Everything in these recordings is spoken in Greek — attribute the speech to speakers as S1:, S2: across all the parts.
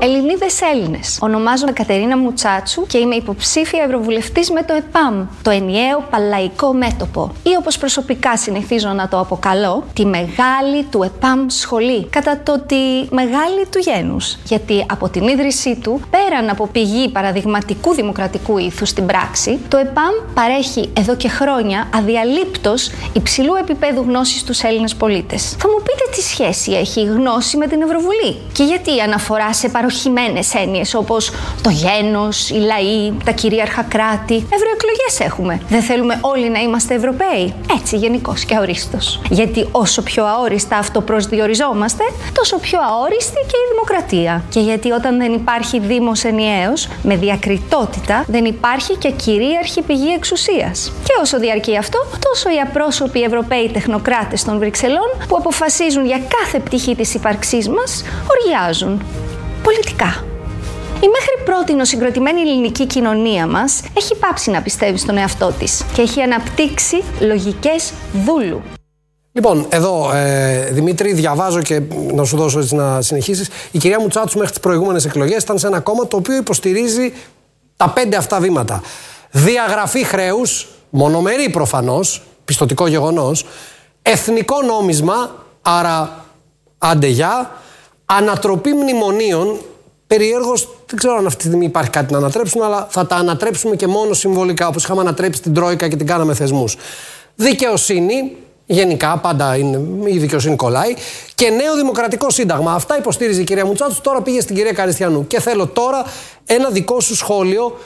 S1: Ελληνίδες Έλληνες. Ονομάζομαι Κατερίνα Μουτσάτσου και είμαι υποψήφια ευρωβουλευτής με το ΕΠΑΜ, το ενιαίο Παλαϊκό Μέτωπο. Ή όπως προσωπικά συνηθίζω να το αποκαλώ, τη μεγάλη του ΕΠΑΜ σχολή. Κατά το τη μεγάλη του γένους. Γιατί από την ίδρυσή του, πέραν από πηγή παραδειγματικού δημοκρατικού ήθους στην πράξη, το ΕΠΑΜ παρέχει εδώ και χρόνια αδιαλείπτως υψηλού επίπεδου γνώσης στους Έλληνες πολίτες. Θα μου πείτε τι σχέση έχει η γνώση με την Ευρωβουλή και γιατί αναφορά σε παροχημένες έννοιες όπως το γένος, οι λαοί, τα κυρίαρχα κράτη. Ευρωεκλογές έχουμε. Δεν θέλουμε όλοι να είμαστε Ευρωπαίοι. Έτσι γενικώς και αορίστως. Γιατί όσο πιο αόριστα αυτοπροσδιοριζόμαστε, τόσο πιο αόριστη και η δημοκρατία. Και γιατί όταν δεν υπάρχει δήμος ενιαίος, με διακριτότητα, δεν υπάρχει και κυρίαρχη πηγή εξουσίας. Και όσο διαρκεί αυτό, τόσο οι απρόσωποι Ευρωπαίοι τεχνοκράτες των Βρυξελών που αποφασίζουν για κάθε πτυχή της ύπαρξής μας, οργιάζουν. Πολιτικά. Η μέχρι πρότινο συγκροτημένη ελληνική κοινωνία μας έχει πάψει να πιστεύει στον εαυτό της και έχει αναπτύξει λογικές δούλου.
S2: Λοιπόν, εδώ Δημήτρη, διαβάζω και να σου δώσω έτσι να συνεχίσεις. Η κυρία Μουτσάτσου μέχρι τις προηγούμενες εκλογές ήταν σε ένα κόμμα το οποίο υποστηρίζει τα 5 αυτά βήματα. Διαγραφή χρέους, μονομερή προφανώς, πιστωτικό γεγονός, εθνικό νόμισμα, άρα άντε για, ανατροπή μνημονίων. Περιέργως, δεν ξέρω αν αυτή τη στιγμή υπάρχει κάτι να ανατρέψουμε, αλλά θα τα ανατρέψουμε και μόνο συμβολικά, όπως είχαμε ανατρέψει την Τρόικα και την κάναμε θεσμούς. Δικαιοσύνη, γενικά, πάντα η δικαιοσύνη κολλάει. Και νέο δημοκρατικό σύνταγμα. Αυτά υποστήριζε η κυρία Μουτσάτσου, τώρα πήγε στην κυρία Καριστιανού. Και θέλω τώρα ένα δικό σου σχόλιο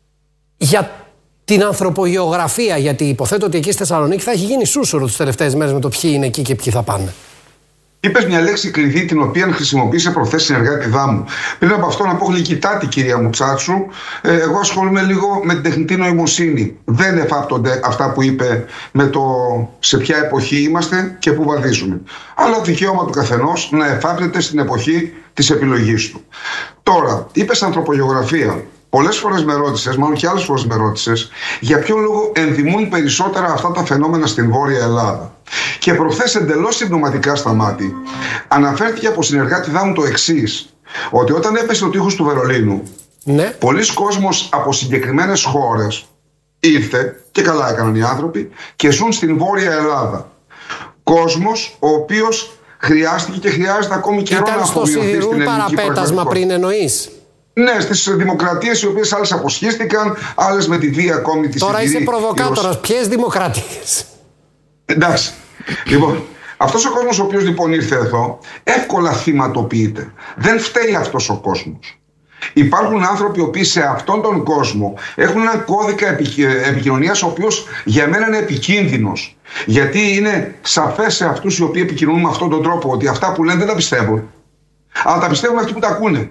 S2: για την ανθρωπογεωγραφία, γιατί υποθέτω ότι εκεί στη Θεσσαλονίκη θα έχει γίνει σούσουρο τις τελευταίες μέρες με το ποιοι είναι εκεί και ποιοι θα πάνε.
S3: Είπες μια λέξη κλειδί την οποία χρησιμοποίησε προχθές συνεργάτηδά μου. Πριν από αυτό να πω γλυκητάτη κυρία Μουτσάτσου, εγώ ασχολούμαι λίγο με την τεχνητή νοημοσύνη. Δεν εφάπτονται αυτά που είπε με το σε ποια εποχή είμαστε και πού βαδίζουμε. Αλλά δικαίωμα του καθενός να εφάπτεται στην εποχή της επιλογής του. Τώρα, είπες ανθρωπογεωγραφία. Πολλές φορές με ρώτησες, μάλλον και άλλες φορές με ρώτησες, για ποιον λόγο ενδυμούν περισσότερα αυτά τα φαινόμενα στην Βόρεια Ελλάδα. Και προχθές εντελώς συμπτωματικά στα μάτι, αναφέρθηκε από συνεργάτηδά μου το εξής, ότι όταν έπεσε ο τείχος του Βερολίνου, πολλοί κόσμος από συγκεκριμένες χώρες ήρθε, και καλά έκαναν οι άνθρωποι, και ζουν στην Βόρεια Ελλάδα. Κόσμος ο οποίος χρειάστηκε και χρειάζεται ακόμη καιρό να αποβιωθεί στην ελληνική πραγματικότητα.
S2: Παραπέτασμα πριν εννοείς.
S3: Ναι, στις δημοκρατίες οι οποίες άλλες αποσχίστηκαν, άλλες με τη βία ακόμη της.
S2: Τώρα είσαι προβοκάτορας. Ποιες δημοκρατίες?
S3: Εντάξει. Λοιπόν, αυτός ο κόσμος ο οποίος λοιπόν ήρθε εδώ, εύκολα θυματοποιείται. Δεν φταίει αυτός ο κόσμος. Υπάρχουν άνθρωποι οι οποίοι σε αυτόν τον κόσμο έχουν έναν κώδικα επικοινωνίας ο οποίος για μένα είναι επικίνδυνος. Γιατί είναι σαφές σε αυτούς οι οποίοι επικοινωνούν με αυτόν τον τρόπο ότι αυτά που λένε δεν τα πιστεύουν. Αλλά τα πιστεύουν αυτοί που τα ακούνε.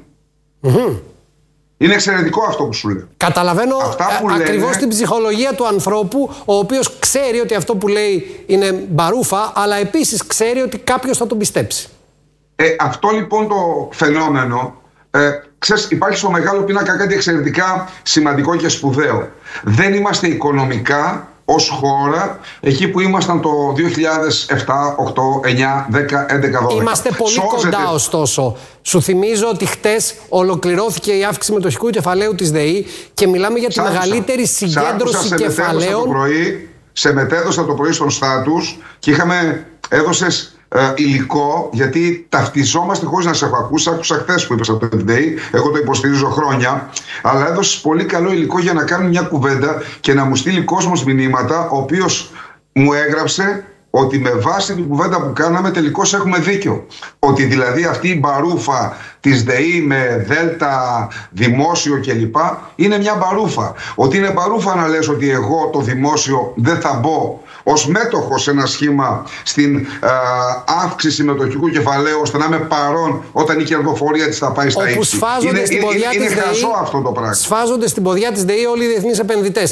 S3: Είναι εξαιρετικό αυτό που σου λέω.
S2: Καταλαβαίνω ακριβώς την ψυχολογία του ανθρώπου, ο οποίος ξέρει ότι αυτό που λέει είναι μπαρούφα, αλλά επίσης ξέρει ότι κάποιος θα τον πιστέψει.
S3: Αυτό λοιπόν το φαινόμενο, ξέρεις, υπάρχει στο μεγάλο πίνακα κάτι εξαιρετικά σημαντικό και σπουδαίο. Δεν είμαστε οικονομικά ως χώρα εκεί που ήμασταν το 2007, 8, 9, 10, 11, 12.
S2: Είμαστε πολύ κοντά ωστόσο. Σου θυμίζω ότι χτες ολοκληρώθηκε η αύξηση μετοχικού κεφαλαίου της ΔΕΗ και μιλάμε για τη μεγαλύτερη συγκέντρωση κεφαλαίων.
S3: Σε μετέδωσα το πρωί στον Στάτους και έδωσες υλικό, γιατί ταυτιζόμαστε χωρίς να σε έχω ακούσει. Άκουσα χθες που είπες από το ΔΕΗ, εγώ το υποστηρίζω χρόνια. Αλλά έδωσες πολύ καλό υλικό για να κάνουμε μια κουβέντα και να μου στείλει κόσμος μηνύματα, ο οποίος μου έγραψε ότι με βάση την κουβέντα που κάναμε τελικώς έχουμε δίκιο. Ότι δηλαδή αυτή η μπαρούφα της ΔΕΗ με δέλτα, δημόσιο κλπ. Είναι μια μπαρούφα. Ότι είναι μπαρούφα να λες ότι εγώ το δημόσιο δεν θα μπω ως μέτοχος σε ένα σχήμα στην αύξηση μετοχικού κεφαλαίου, ώστε να είμαι παρόν όταν η κερδοφορία της θα πάει στα ύψη. Είναι χαζό αυτό το πράγμα.
S2: Σφάζονται στην ποδιά της ΔΕΗ όλοι οι διεθνείς επενδυτές.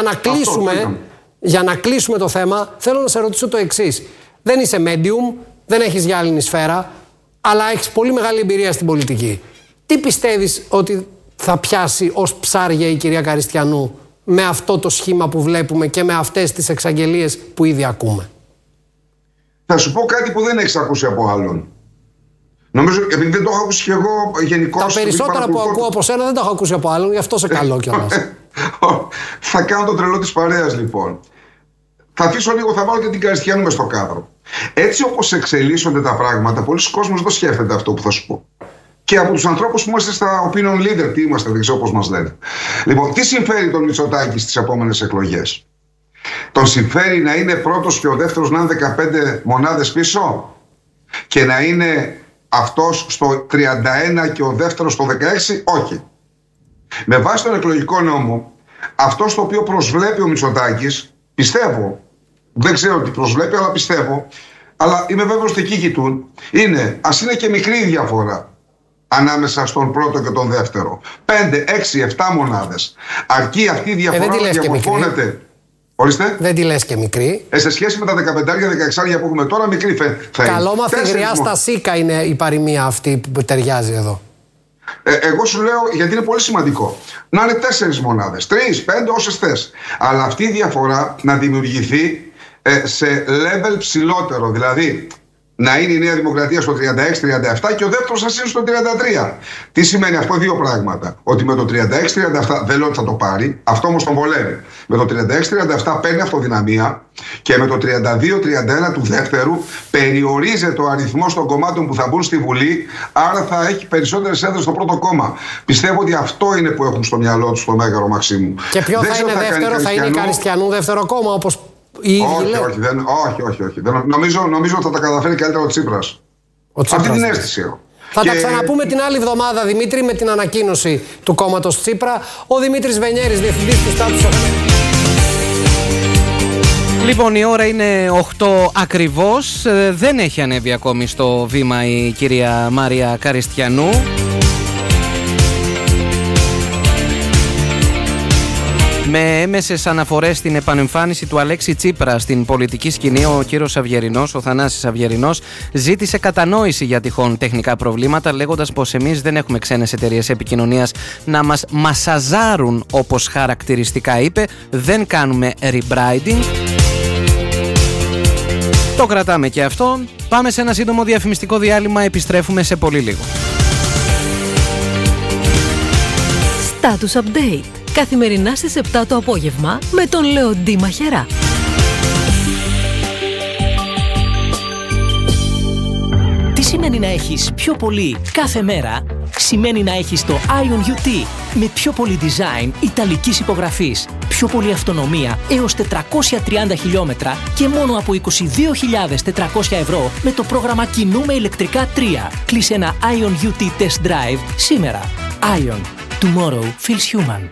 S2: Για να κλείσουμε το θέμα, θέλω να σε ρωτήσω το εξής. Δεν είσαι medium, δεν έχεις γυάλινη σφαίρα, αλλά έχεις πολύ μεγάλη εμπειρία στην πολιτική. Τι πιστεύεις ότι θα πιάσει ως ψάρια η κυρία Καριστιανού με αυτό το σχήμα που βλέπουμε και με αυτές τις εξαγγελίες που ήδη ακούμε?
S3: Θα σου πω κάτι που δεν έχεις ακούσει από άλλον. Νομίζω, επειδή δεν το έχω ακούσει και εγώ γενικώς.
S2: Τα περισσότερα που ακούω από σένα δεν τα έχω ακούσει από άλλον, γι' αυτό σε καλό κιόλας.
S3: Θα κάνω τον τρελό της παρέας, λοιπόν. Θα αφήσω λίγο, θα βάλω και την Καριστιανού μες στο κάδρο. Έτσι όπως εξελίσσονται τα πράγματα, πολλοί κόσμος δεν σκέφτεται αυτό που θα σου πω. Και από τους ανθρώπους που είμαστε στα opinion leader, τι είμαστε, δεν ξέρω πώς μας λένε. Λοιπόν, τι συμφέρει τον Μητσοτάκη στις επόμενες εκλογές? Τον συμφέρει να είναι πρώτος και ο δεύτερος να είναι 15 μονάδες πίσω και να είναι αυτός στο 31 και ο δεύτερος στο 16? Όχι. Με βάση τον εκλογικό νόμο, αυτό στο οποίο προσβλέπει ο Μητσοτάκης, πιστεύω, δεν ξέρω τι προσβλέπει, αλλά πιστεύω, αλλά είμαι βέβαιος ότι εκεί κοιτούν, είναι, ας είναι και μικρή η διαφορά ανάμεσα στον πρώτο και τον δεύτερο, 5, 6, 7 μονάδες, αρκεί αυτή η διαφορά να διαμορφώνεται. Ορίστε.
S2: Δεν τη λες και μικρή.
S3: Σε σχέση με τα 15-16 που έχουμε τώρα, μικρή θα είναι.
S2: Καλό μαθηγριά στα ΣΥΚΑ είναι η παροιμία αυτή που ταιριάζει εδώ.
S3: Εγώ σου λέω, γιατί είναι πολύ σημαντικό, να είναι 4 μονάδες, 3, 5, όσες θες. Αλλά αυτή η διαφορά να δημιουργηθεί σε level ψηλότερο. Δηλαδή, να είναι η Νέα Δημοκρατία στο 36-37 και ο δεύτερος να είναι στο 33. Τι σημαίνει αυτό? Δύο πράγματα. Ότι με το 36-37 δεν λέω ότι θα το πάρει, αυτό όμως τον βολεύει. Με το 36-37 παίρνει αυτοδυναμία και με το 32-31 του δεύτερου περιορίζεται ο αριθμός των κομμάτων που θα μπουν στη Βουλή, άρα θα έχει περισσότερες έδρες στο πρώτο κόμμα. Πιστεύω ότι αυτό είναι που έχουν στο μυαλό τους το Μέγαρο Μαξίμου.
S2: Και ποιο θα είναι δεύτερο? Θα είναι η Καριστιανού δεύτερο κόμμα, όπως
S3: όχι. Νομίζω ότι θα τα καταφέρει καλύτερα ο Τσίπρας. Αυτή την αίσθηση έχω.
S2: Θα τα ξαναπούμε την άλλη εβδομάδα, Δημήτρη, με την ανακοίνωση του κόμματος Τσίπρα. Ο Δημήτρης Βενιέρης, διευθυντής του Στάτους.
S4: Λοιπόν, η ώρα είναι 8 ακριβώς. Δεν έχει ανέβει ακόμη στο βήμα η κυρία Μάρια Καριστιανού. Με έμεσες αναφορές στην επανεμφάνιση του Αλέξη Τσίπρα στην πολιτική σκηνή, ο κύριος Αυγερινός, ο Θανάσης Αυγερινός, ζήτησε κατανόηση για τυχόν τεχνικά προβλήματα, λέγοντας πως εμείς δεν έχουμε ξένες εταιρείες επικοινωνίας να μας μασαζάρουν, όπως χαρακτηριστικά είπε, δεν κάνουμε rebranding. Το κρατάμε και αυτό. Πάμε σε ένα σύντομο διαφημιστικό διάλειμμα, επιστρέφουμε σε πολύ λίγο.
S5: Status Update. Καθημερινά στις 7 το απόγευμα με τον Λεοντή Μαχερά.
S6: Τι σημαίνει να έχεις πιο πολύ κάθε μέρα? Σημαίνει να έχεις το Ion UT με πιο πολύ design ιταλικής υπογραφής, πιο πολύ αυτονομία έως 430 χιλιόμετρα και μόνο από 22.400 ευρώ με το πρόγραμμα Κινούμε ηλεκτρικά 3. Κλείσε ένα Ion UT Test Drive σήμερα. Ion. Tomorrow feels human.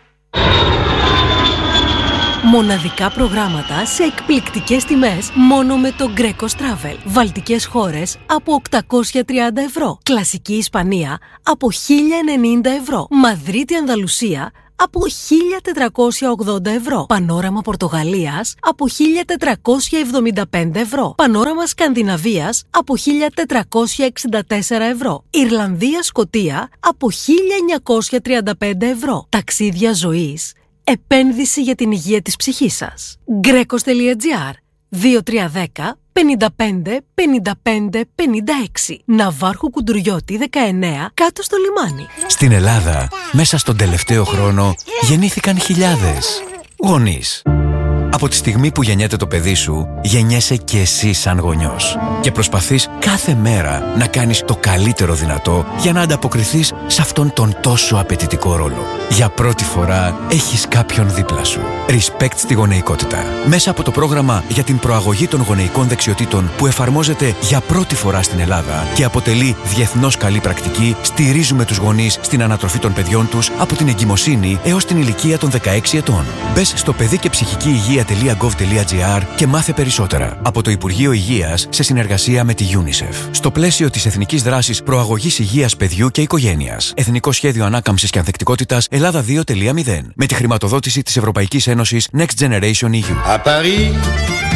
S5: Μοναδικά προγράμματα σε εκπληκτικές τιμές μόνο με το Greco Travel. Βαλτικές χώρες από 830 ευρώ. Κλασική Ισπανία από 1090 ευρώ. Μαδρίτη Ανδαλουσία από 1480 ευρώ. Πανόραμα Πορτογαλίας από 1475 ευρώ. Πανόραμα Σκανδιναβίας από 1464 ευρώ. Ιρλανδία Σκωτία από 1935 ευρώ. Ταξίδια ζωής. Επένδυση για την υγεία της ψυχής σας. Greco.gr 2310 55 55 56. Ναυάρχου Κουντουριώτη 19, κάτω στο λιμάνι.
S7: Στην Ελλάδα, μέσα στον τελευταίο χρόνο, γεννήθηκαν χιλιάδες γονείς. Από τη στιγμή που γεννιέται το παιδί σου, γεννιέσαι και εσύ σαν γονιός. Και προσπαθείς κάθε μέρα να κάνεις το καλύτερο δυνατό για να ανταποκριθείς σε αυτόν τον τόσο απαιτητικό ρόλο. Για πρώτη φορά έχεις κάποιον δίπλα σου. Respect στη γονεϊκότητα. Μέσα από το πρόγραμμα για την προαγωγή των γονεϊκών δεξιοτήτων που εφαρμόζεται για πρώτη φορά στην Ελλάδα και αποτελεί διεθνώς καλή πρακτική, στηρίζουμε τους γονείς στην ανατροφή των παιδιών τους από την εγκυμοσύνη έως την ηλικία των 16 ετών. Μπες στο παιδί και ψυχική υγεία.gov.gr και μάθε περισσότερα. Από το Υπουργείο Υγείας σε συνεργασία με τη UNICEF. Στο πλαίσιο της Εθνικής Δράσης Προαγωγής Υγείας Παιδιού και Οικογένειας. Εθνικό Σχέδιο Ανάκαμψης και Ανθεκτικότητας Ελλάδα 2.0. Με τη χρηματοδότηση της Ευρωπαϊκής Ένωσης Next Generation EU.
S8: À Paris,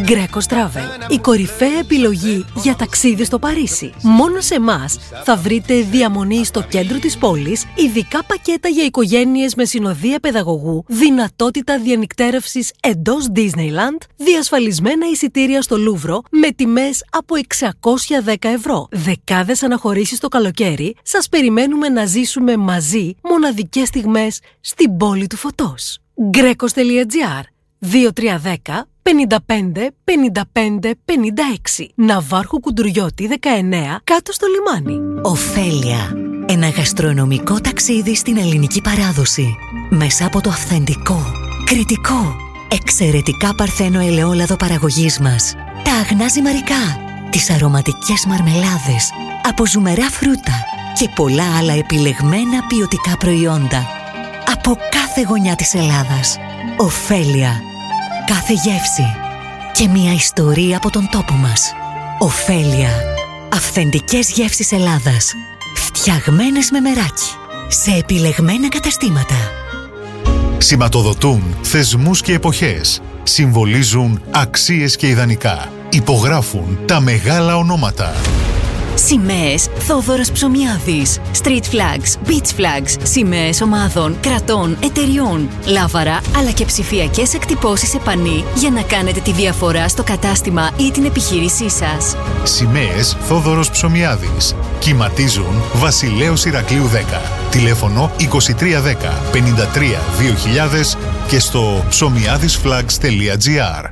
S5: Greco Travel, η κορυφαία επιλογή για ταξίδι στο Παρίσι. Μόνο σε εμάς θα βρείτε διαμονή στο κέντρο της πόλης, ειδικά πακέτα για οικογένειες με συνοδεία παιδαγωγού, δυνατότητα διανυκτέρευσης εντός Disneyland, διασφαλισμένα εισιτήρια στο Λούβρο με τιμές από 610 ευρώ. Δεκάδες αναχωρήσεις το καλοκαίρι, σας περιμένουμε να ζήσουμε μαζί μοναδικές στιγμές στην πόλη του φωτός. Grecos.gr 2310 55 55 56. Ναυάρχου Κουντουριώτη 19, κάτω στο λιμάνι.
S8: Ωφέλεια. Ένα γαστρονομικό ταξίδι στην ελληνική παράδοση. Μέσα από το αυθεντικό, κριτικό, εξαιρετικά παρθένο ελαιόλαδο παραγωγής μας. Τα αγνά ζυμαρικά, τις αρωματικές μαρμελάδες, από ζουμερά φρούτα και πολλά άλλα επιλεγμένα ποιοτικά προϊόντα. Από κάθε γωνιά της Ελλάδας. Ωφέλεια. Κάθε γεύση και μια ιστορία από τον τόπο μας. Ωφέλεια. Αυθεντικές γεύσεις Ελλάδας. Φτιαγμένες με μεράκι. Σε επιλεγμένα καταστήματα.
S9: Σηματοδοτούν θεσμούς και εποχές. Συμβολίζουν αξίες και ιδανικά. Υπογράφουν τα μεγάλα ονόματα.
S8: Σημαίες Θόδωρος Ψωμιάδης. Street flags, beach flags, σημαίες ομάδων, κρατών, εταιριών, λάβαρα αλλά και ψηφιακές εκτυπώσεις σε πανί για να κάνετε τη διαφορά στο κατάστημα ή την επιχείρησή σας.
S9: Σημαίες Θόδωρος Ψωμιάδης. Κυματίζουν Βασιλέως Ηρακλείου 10. Τηλέφωνο 2310 53 2000 και στο ψωμιάδισflags.gr.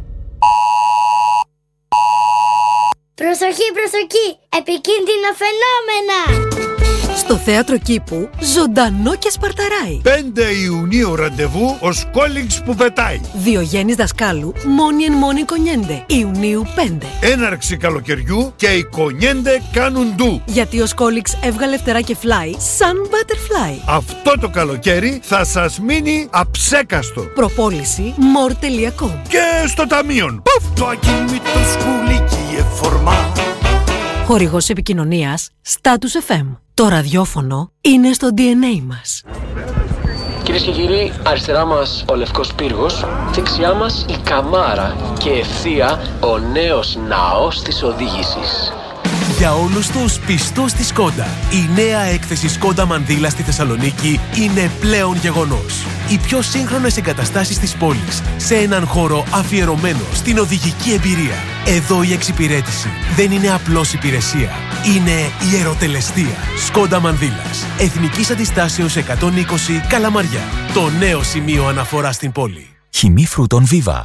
S10: Προσοχή, προσοχή! Επικίνδυνα φαινόμενα!
S5: Στο Θέατρο Κήπου, ζωντανό και σπαρταράει.
S11: 5 Ιουνίου ραντεβού ο Σκόλινγκς που πετάει.
S5: Διογέννης Δασκάλου, μόνοι εν μόνοι κονιέντε. Ιουνίου 5.
S11: Έναρξη καλοκαιριού και οι κονιέντε κάνουν ντου.
S5: Γιατί ο Σκόλινγκς έβγαλε φτερά και φλάι σαν butterfly.
S11: Αυτό το καλοκαίρι θα σας μείνει αψέκαστο.
S5: Προπόληση more.com.
S11: Και στο ταμείον. Πουφ! Το ακίνητο σκουλίκι εφορμά.
S5: Χορηγός επικοινωνίας Status FM. Το ραδιόφωνο είναι στο DNA μας.
S12: Κυρίες και κύριοι, αριστερά μας ο Λευκός Πύργος, δεξιά μας η Καμάρα και ευθεία ο νέος ναός της οδήγησης.
S13: Για όλους τους πιστούς της Σκόντα, η νέα έκθεση Σκόντα Μανδύλα στη Θεσσαλονίκη είναι πλέον γεγονός. Οι πιο σύγχρονες εγκαταστάσεις της πόλης, σε έναν χώρο αφιερωμένο στην οδηγική εμπειρία. Εδώ η εξυπηρέτηση δεν είναι απλώς υπηρεσία, είναι ιεροτελεστία. Σκόντα Μανδύλας, Εθνικής Αντιστάσεως 120 Καλαμαριά. Το νέο σημείο αναφορά στην πόλη.
S7: Χυμή φρούτων Viva.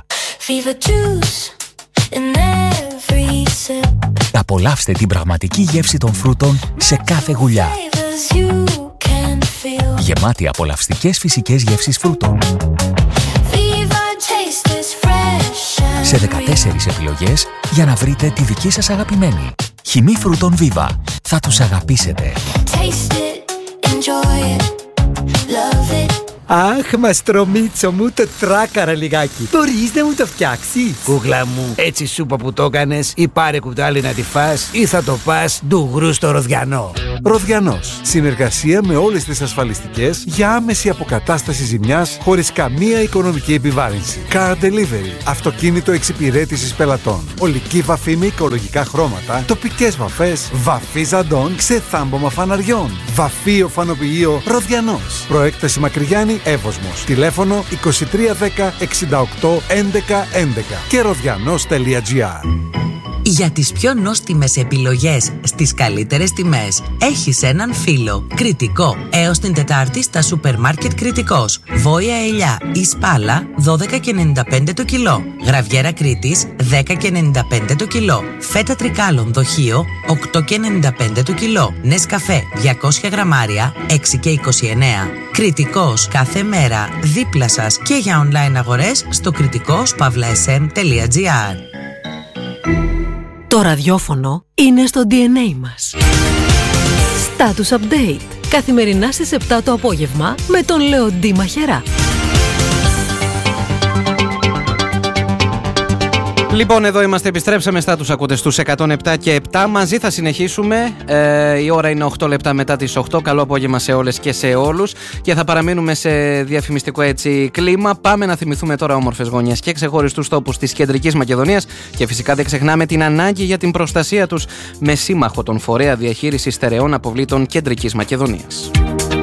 S7: Απολαύστε την πραγματική γεύση των φρούτων σε κάθε γουλιά. Γεμάτη απολαυστικές φυσικές γεύσεις φρούτων. Σε 14 επιλογές για να βρείτε τη δική σας αγαπημένη. Χυμή φρούτων Viva. Θα τους αγαπήσετε.
S14: Αχ, μαστρομίτσο μου, το τράκαρα λιγάκι. Μπορείς να μου το φτιάξεις? Κούκλα μου, έτσι σούπα που το έκανες, ή πάρε κουτάλι να τη φας, ή θα το πας ντουγρού στο Ροδιανό.
S15: Ροδιανός. Συνεργασία με όλες τις ασφαλιστικές για άμεση αποκατάσταση ζημιάς χωρίς καμία οικονομική επιβάρυνση. Car Delivery. Αυτοκίνητο εξυπηρέτησης πελατών. Ολική βαφή με οικολογικά χρώματα. Τοπικές βαφές. Βαφή ζαντών. Ξεθάμπομα φαναριών. Βαφή οφανοποιείο Ροδιανός. Προέκταση Μακρυγιάννη, Εύωσμος. Τηλέφωνο 2310 68 11 11 και ροδιανός.gr.
S16: Για τις πιο νόστιμες επιλογές στις καλύτερες τιμές έχεις έναν φίλο. Κρητικό. Έως την Τετάρτη στα σούπερ μάρκετ Κρητικός. Βόια ελιά ή σπάλα 12,95 το κιλό. Γραβιέρα Κρήτης 10,95 το κιλό. Φέτα τρικάλων δοχείο 8,95 το κιλό. Νεσκαφέ 200 γραμμάρια 6,29. Κρητικός, κάθε μέρα δίπλα σας και για online αγορές στο kritikos.sm.gr.
S5: Το ραδιόφωνο είναι στο DNA μας. Status Update. Καθημερινά στις 7 το απόγευμα με τον Λεοντή Μαχερά.
S4: Λοιπόν, εδώ είμαστε, επιστρέψαμε στα τους ακούτε στους 107 και 7. Μαζί θα συνεχίσουμε. Η ώρα είναι 8 λεπτά μετά τις 8. Καλό απόγευμα σε όλες και σε όλους. Και θα παραμείνουμε σε διαφημιστικό έτσι κλίμα. Πάμε να θυμηθούμε τώρα όμορφες γωνιές και ξεχωριστούς τόπους της Κεντρικής Μακεδονίας. Και φυσικά δεν ξεχνάμε την ανάγκη για την προστασία τους με σύμμαχο τον Φορέα Διαχείρισης Στερεών Αποβλήτων Κεντρικής Μακεδονίας.